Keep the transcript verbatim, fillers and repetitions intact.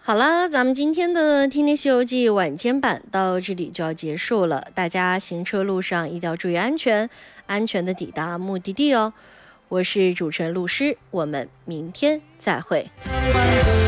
好了，咱们今天的《听听西游记》晚间版到这里就要结束了，大家行车路上一定要注意安全，安全的抵达目的地哦。我是主持人陆诗，我们明天再会。